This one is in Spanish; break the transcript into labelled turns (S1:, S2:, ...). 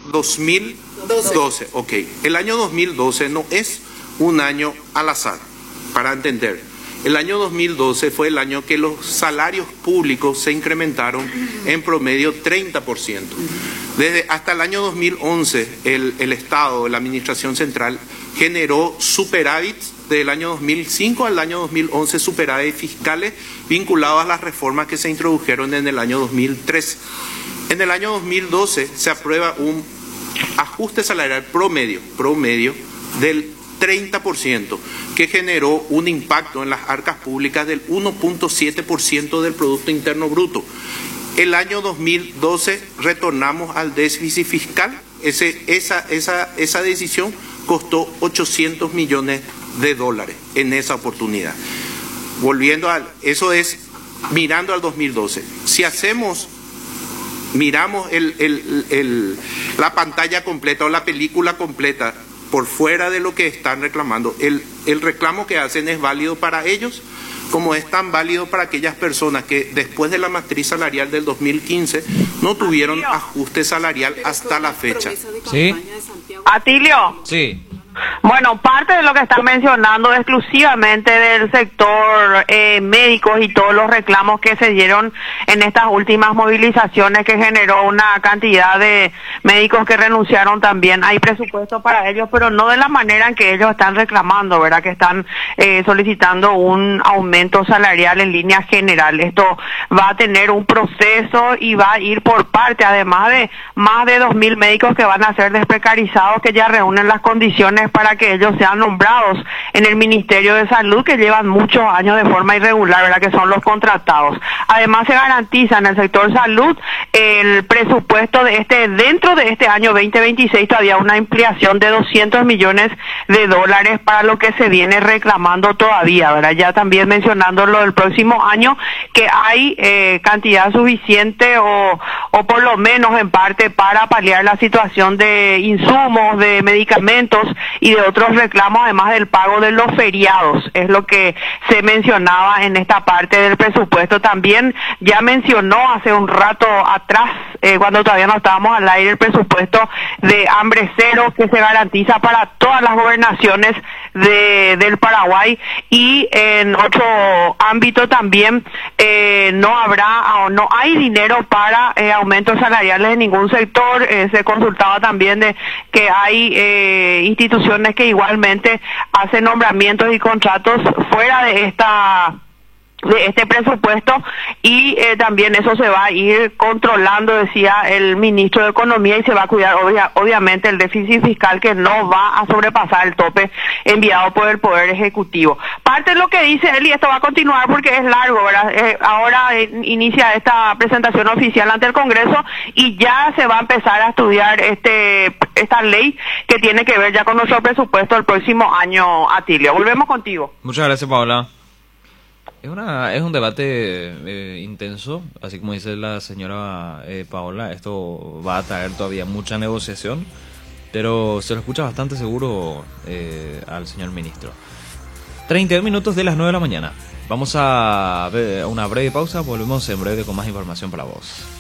S1: 2012, ok. El año 2012 no es un año al azar, para entender. El año 2012 fue el año que los salarios públicos se incrementaron en promedio 30%. Hasta el año 2011, el Estado, la Administración Central, generó superávits del año 2005 al año 2011, superávits fiscales vinculados a las reformas que se introdujeron en el año 2013. En el año 2012 se aprueba un ajuste salarial promedio del 30%, que generó un impacto en las arcas públicas del 1.7% del Producto Interno Bruto. El año 2012 retornamos al déficit fiscal. Esa decisión costó $800 millones en esa oportunidad. Eso es mirando al 2012. Si miramos la pantalla completa o la película completa por fuera de lo que están reclamando, el reclamo que hacen es válido para ellos, como es tan válido para aquellas personas que después de la matriz salarial del 2015 no tuvieron ajuste salarial hasta la fecha.
S2: ¿Sí?
S3: Atilio.
S2: Sí.
S3: Bueno, parte de lo que están mencionando exclusivamente del sector médicos y todos los reclamos que se dieron en estas últimas movilizaciones que generó una cantidad de médicos que renunciaron también. Hay presupuesto para ellos, pero no de la manera en que ellos están reclamando, ¿verdad? Que están solicitando un aumento salarial en línea general. Esto va a tener un proceso y va a ir por parte, además de más de 2.000 médicos que van a ser desprecarizados, que ya reúnen las condiciones para que ellos sean nombrados en el Ministerio de Salud, que llevan muchos años de forma irregular, ¿verdad? Que son los contratados. Además, se garantiza en el sector salud el presupuesto dentro de este año 2026, todavía una ampliación de $200 millones para lo que se viene reclamando todavía, ¿verdad? Ya también mencionando lo del próximo año, que hay cantidad suficiente o por lo menos en parte para paliar la situación de insumos, de medicamentos y de otros reclamos, además del pago de los feriados. Es lo que se mencionaba en esta parte del presupuesto. También ya mencionó hace un rato atrás, cuando todavía no estábamos al aire, el presupuesto de hambre cero que se garantiza para todas las gobernaciones del Paraguay, y en otro ámbito también no hay dinero para aumentos salariales en ningún sector. Se consultaba también de que hay instituciones que igualmente hacen nombramientos y contratos fuera de este presupuesto, y también eso se va a ir controlando, decía el ministro de Economía, y se va a cuidar obviamente el déficit fiscal, que no va a sobrepasar el tope enviado por el Poder Ejecutivo. Parte de lo que dice él, y esto va a continuar porque es largo, ¿verdad? Ahora inicia esta presentación oficial ante el Congreso y ya se va a empezar a estudiar esta ley que tiene que ver ya con nuestro presupuesto el próximo año. Atilio, volvemos contigo.
S2: Muchas gracias, Paola. Es un debate intenso, así como dice la señora Paola. Esto va a traer todavía mucha negociación, pero se lo escucha bastante seguro al señor ministro. 32 minutos de las 9 de la mañana. Vamos a ver una breve pausa, volvemos en breve con más información para vos.